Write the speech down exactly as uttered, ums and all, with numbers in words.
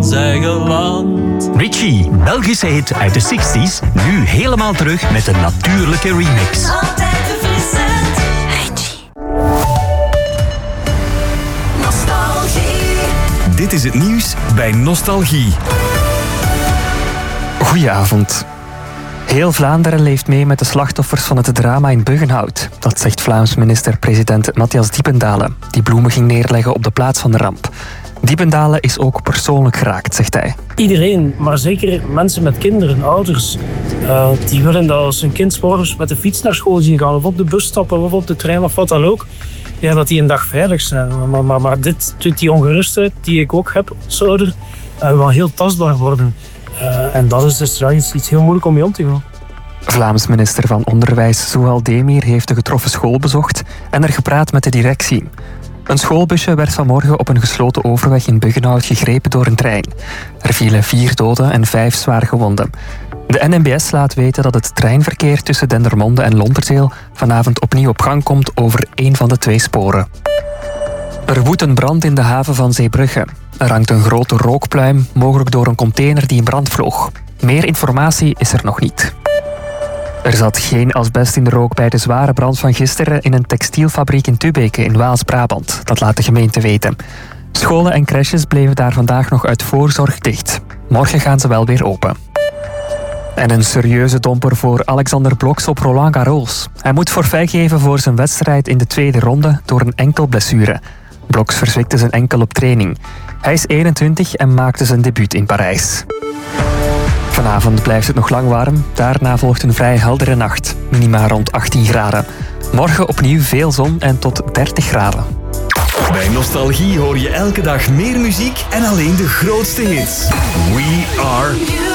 ons eigen land. Richie, Belgische hit uit de zestig's, nu helemaal terug met een natuurlijke remix. Altijd verfrissend. Richie. Nostalgie. Dit is het nieuws bij Nostalgie. Goedenavond. Heel Vlaanderen leeft mee met de slachtoffers van het drama in Buggenhout. Dat zegt Vlaams minister-president Matthias Diependalen, die bloemen ging neerleggen op de plaats van de ramp. Diependalen is ook persoonlijk geraakt, zegt hij. Iedereen, maar zeker mensen met kinderen, ouders, uh, die willen dat als hun kind 's morgens met de fiets naar school zien gaan, of op de bus stappen, of op de trein, of wat dan ook, ja, dat die een dag veilig zijn. Maar, maar, maar dit, die ongerustheid die ik ook heb als ouder, uh, wel heel tastbaar worden. Uh, en dat is dus ja, iets, iets heel moeilijk om mee om te gaan. Vlaams minister van Onderwijs Zouhal Demir heeft de getroffen school bezocht en er gepraat met de directie. Een schoolbusje werd vanmorgen op een gesloten overweg in Buggenhout gegrepen door een trein. Er vielen vier doden en vijf zwaar gewonden. De N M B S laat weten dat het treinverkeer tussen Dendermonde en Londerzeel vanavond opnieuw op gang komt over één van de twee sporen. Er woedt een brand in de haven van Zeebrugge. Er hangt een grote rookpluim, mogelijk door een container die in brand vloog. Meer informatie is er nog niet. Er zat geen asbest in de rook bij de zware brand van gisteren in een textielfabriek in Tubeke in Waals-Brabant. Dat laat de gemeente weten. Scholen en crèches bleven daar vandaag nog uit voorzorg dicht. Morgen gaan ze wel weer open. En een serieuze domper voor Alexander Bloks op Roland Garros. Hij moet forfait geven voor zijn wedstrijd in de tweede ronde door een enkelblessure. Bloks verzwikte zijn enkel op training. Hij is eenentwintig en maakte zijn debuut in Parijs. Vanavond blijft het nog lang warm. Daarna volgt een vrij heldere nacht. Minima rond achttien graden. Morgen opnieuw veel zon en tot dertig graden. Bij Nostalgie hoor je elke dag meer muziek en alleen de grootste hits. We are...